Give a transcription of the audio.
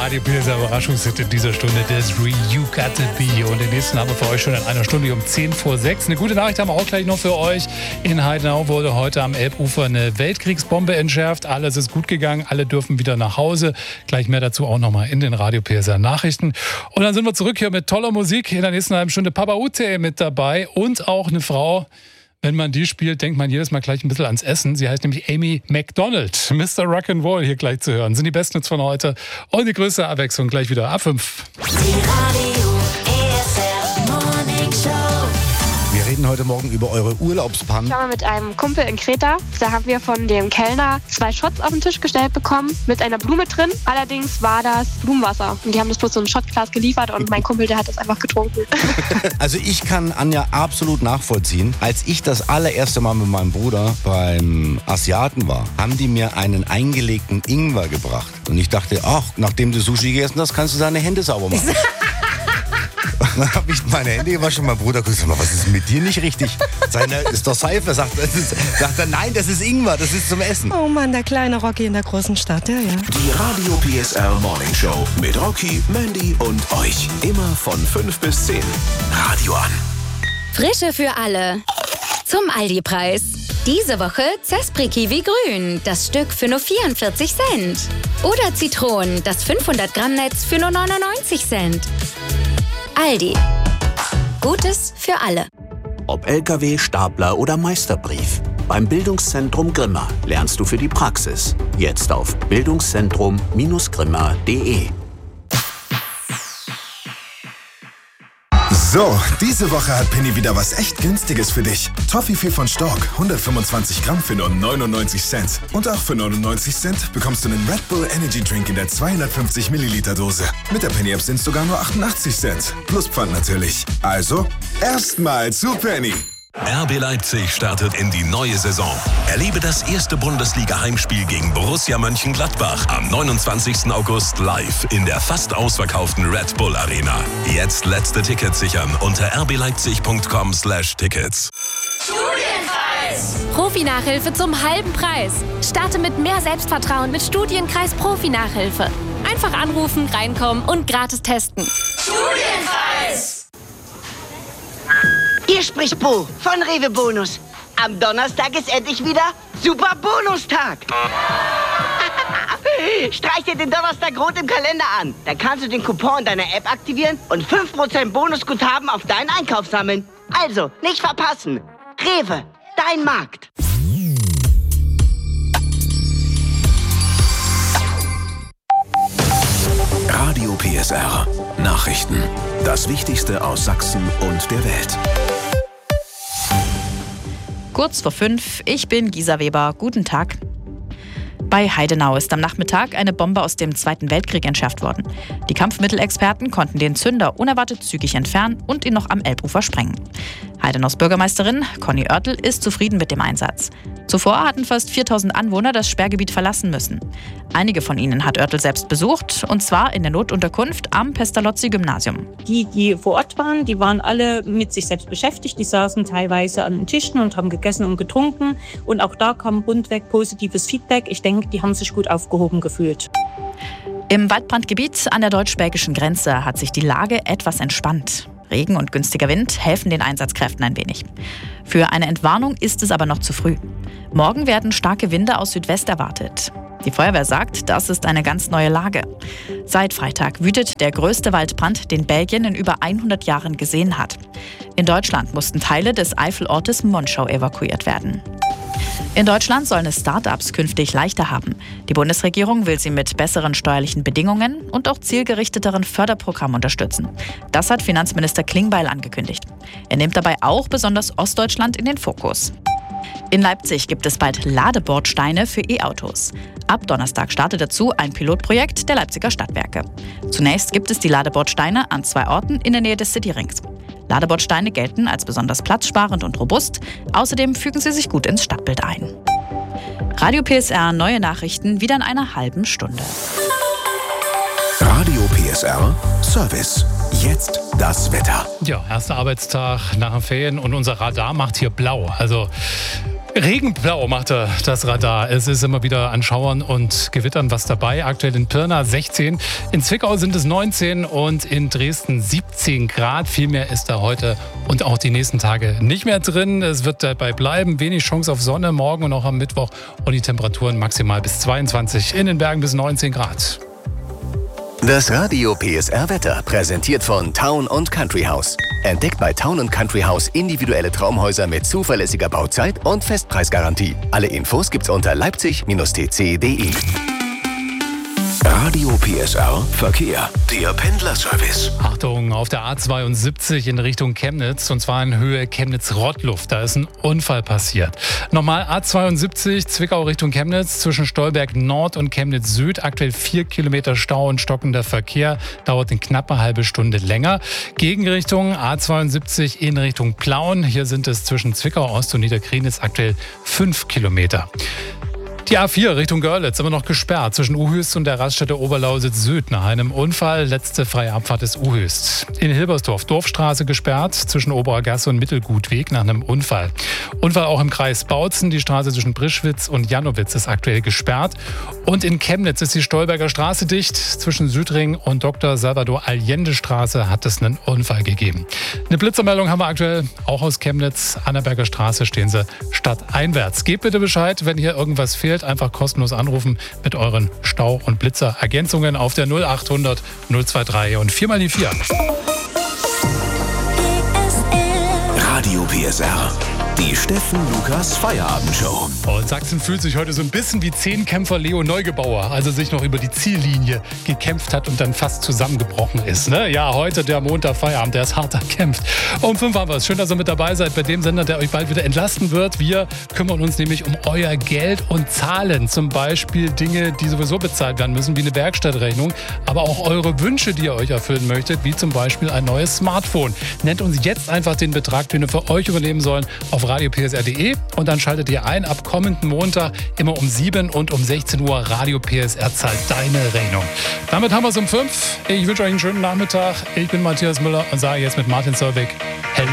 Radio PSR Überraschungshit in dieser Stunde, Des'ree, You Got To Be. Und den nächsten haben wir für euch schon in einer Stunde um 5:10. Eine gute Nachricht haben wir auch gleich noch für euch. In Heidenau wurde heute am Elbufer eine Weltkriegsbombe entschärft. Alles ist gut gegangen, alle dürfen wieder nach Hause. Gleich mehr dazu auch nochmal in den Radio PSR Nachrichten. Und dann sind wir zurück hier mit toller Musik. In der nächsten halben Stunde Papa Ute mit dabei und auch eine Frau. Wenn man die spielt, denkt man jedes Mal gleich ein bisschen ans Essen. Sie heißt nämlich Amy Macdonald. Mr. Rock'n'Roll hier gleich zu hören. Sind die besten Hits von heute. Und die größte Abwechslung gleich wieder ab 5. Wir reden heute Morgen über eure Urlaubspannen. Ich war mal mit einem Kumpel in Kreta. Da haben wir von dem Kellner 2 Shots auf den Tisch gestellt bekommen mit einer Blume drin. Allerdings war das Blumenwasser. Und die haben das bloß so ein Shotglas geliefert und mein Kumpel, der hat das einfach getrunken. Also ich kann Anja absolut nachvollziehen. Als ich das allererste Mal mit meinem Bruder beim Asiaten war, haben die mir einen eingelegten Ingwer gebracht. Und ich dachte, ach, nachdem du Sushi gegessen hast, kannst du deine Hände sauber machen. Dann habe ich meine Hände gewaschen. Mein Bruder guckt, was ist mit dir nicht richtig? Seine ist doch Seife. Sagt er, nein, das ist Ingwer, das ist zum Essen. Oh Mann, der kleine Rocky in der großen Stadt, ja. Die Radio PSR Morning Show mit Rocky, Mandy und euch. Immer von 5 bis 10. Radio an. Frische für alle. Zum Aldi-Preis. Diese Woche Zespri Kiwi Grün, das Stück für nur 44 Cent. Oder Zitronen, das 500 Gramm Netz für nur 99 Cent. Aldi. Gutes für alle. Ob LKW, Stapler oder Meisterbrief. Beim Bildungszentrum Grimma lernst du für die Praxis. Jetzt auf bildungszentrum-grimma.de. So, diese Woche hat Penny wieder was echt Günstiges für dich. Toffifee von Stork, 125 Gramm für nur 99 Cent. Und auch für 99 Cent bekommst du einen Red Bull Energy Drink in der 250 Milliliter Dose. Mit der Penny App sind es sogar nur 88 Cent. Plus Pfand natürlich. Also, erstmal zu Penny. RB Leipzig startet in die neue Saison. Erlebe das erste Bundesliga-Heimspiel gegen Borussia Mönchengladbach am 29. August live in der fast ausverkauften Red Bull Arena. Jetzt letzte Tickets sichern unter rbleipzig.com/Tickets. Studienkreis! Profi-Nachhilfe zum halben Preis. Starte mit mehr Selbstvertrauen mit Studienkreis Profi-Nachhilfe. Einfach anrufen, reinkommen und gratis testen. Studienkreis! Hier spricht Bo von Rewe Bonus. Am Donnerstag ist endlich wieder Super Bonustag. Streich dir den Donnerstag rot im Kalender an. Da kannst du den Coupon deiner App aktivieren und 5% Bonusguthaben auf deinen Einkauf sammeln. Also, nicht verpassen. Rewe, dein Markt. Radio PSR. Nachrichten. Das Wichtigste aus Sachsen und der Welt. Kurz vor 5, ich bin Gisa Weber. Guten Tag. Bei Heidenau ist am Nachmittag eine Bombe aus dem Zweiten Weltkrieg entschärft worden. Die Kampfmittelexperten konnten den Zünder unerwartet zügig entfernen und ihn noch am Elbufer sprengen. Heidenaus Bürgermeisterin Conny Oertel ist zufrieden mit dem Einsatz. Zuvor hatten fast 4000 Anwohner das Sperrgebiet verlassen müssen. Einige von ihnen hat Oertel selbst besucht, und zwar in der Notunterkunft am Pestalozzi-Gymnasium. Die vor Ort waren, die waren alle mit sich selbst beschäftigt. Die saßen teilweise an den Tischen und haben gegessen und getrunken. Und auch da kam rundweg positives Feedback. Ich denke, die haben sich gut aufgehoben gefühlt. Im Waldbrandgebiet an der deutsch-belgischen Grenze hat sich die Lage etwas entspannt. Regen und günstiger Wind helfen den Einsatzkräften ein wenig. Für eine Entwarnung ist es aber noch zu früh. Morgen werden starke Winde aus Südwest erwartet. Die Feuerwehr sagt, das ist eine ganz neue Lage. Seit Freitag wütet der größte Waldbrand, den Belgien in über 100 Jahren gesehen hat. In Deutschland mussten Teile des Eifelortes Monschau evakuiert werden. In Deutschland sollen es Start-ups künftig leichter haben. Die Bundesregierung will sie mit besseren steuerlichen Bedingungen und auch zielgerichteteren Förderprogrammen unterstützen. Das hat Finanzminister Klingbeil angekündigt. Er nimmt dabei auch besonders Ostdeutschland in den Fokus. In Leipzig gibt es bald Ladebordsteine für E-Autos. Ab Donnerstag startet dazu ein Pilotprojekt der Leipziger Stadtwerke. Zunächst gibt es die Ladebordsteine an 2 Orten in der Nähe des Cityrings. Ladebordsteine gelten als besonders platzsparend und robust. Außerdem fügen sie sich gut ins Stadtbild ein. Radio PSR, neue Nachrichten wieder in einer halben Stunde. Radio PSR Service. Jetzt das Wetter. Ja, erster Arbeitstag nach den Ferien und unser Radar macht hier blau. Also Regenblau macht das Radar. Es ist immer wieder an Schauern und Gewittern was dabei. Aktuell in Pirna 16, in Zwickau sind es 19 und in Dresden 17 Grad. Viel mehr ist da heute und auch die nächsten Tage nicht mehr drin. Es wird dabei bleiben. Wenig Chance auf Sonne morgen und auch am Mittwoch. Und die Temperaturen maximal bis 22, in den Bergen bis 19 Grad. Das Radio PSR Wetter, präsentiert von Town & Country House. Entdeckt bei Town & Country House individuelle Traumhäuser mit zuverlässiger Bauzeit und Festpreisgarantie. Alle Infos gibt's unter leipzig-tc.de. Radio PSR Verkehr, der Pendlerservice. Achtung, auf der A72 in Richtung Chemnitz, und zwar in Höhe Chemnitz-Rottluft. Da ist ein Unfall passiert. Nochmal A72 Zwickau Richtung Chemnitz zwischen Stolberg Nord und Chemnitz Süd. Aktuell 4 Kilometer Stau und stockender Verkehr. Dauert eine knappe halbe Stunde länger. Gegenrichtung A72 in Richtung Plauen. Hier sind es zwischen Zwickau Ost und Niederkrienitz aktuell 5 Kilometer. Die A4 Richtung Görlitz immer noch gesperrt zwischen Uhöst und der Raststätte Oberlausitz Süd nach einem Unfall. Letzte freie Abfahrt ist Uhöst. In Hilbersdorf Dorfstraße gesperrt zwischen Oberer Gasse und Mittelgutweg nach einem Unfall. Unfall auch im Kreis Bautzen. Die Straße zwischen Brischwitz und Janowitz ist aktuell gesperrt. Und in Chemnitz ist die Stolberger Straße dicht. Zwischen Südring und Dr. Salvador Allende Straße hat es einen Unfall gegeben. Eine Blitzermeldung haben wir aktuell auch aus Chemnitz. Annaberger Straße stehen sie stadteinwärts. Gebt bitte Bescheid, wenn hier irgendwas fehlt. Einfach kostenlos anrufen mit euren Stau- und Blitzerergänzungen auf der 0800 023 und 4 mal die 4. Radio PSR. Die Steffen Lukas Feierabendshow. Und Sachsen fühlt sich heute so ein bisschen wie Zehnkämpfer Leo Neugebauer, als er sich noch über die Ziellinie gekämpft hat und dann fast zusammengebrochen ist. Ne? Ja, heute der Montag Feierabend, der ist hart erkämpft. Um 5 haben wir es. Schön, dass ihr mit dabei seid bei dem Sender, der euch bald wieder entlasten wird. Wir kümmern uns nämlich um euer Geld und Zahlen. Zum Beispiel Dinge, die sowieso bezahlt werden müssen, wie eine Werkstattrechnung. Aber auch eure Wünsche, die ihr euch erfüllen möchtet, wie zum Beispiel ein neues Smartphone. Nennt uns jetzt einfach den Betrag, den wir für euch übernehmen sollen, auf radiopsr.de und dann schaltet ihr ein ab kommenden Montag immer um 7 und um 16 Uhr. Radio PSR zahlt deine Rechnung. Damit haben wir es um 5. Ich wünsche euch einen schönen Nachmittag. Ich bin Matthias Müller und sage jetzt mit Martin Solveig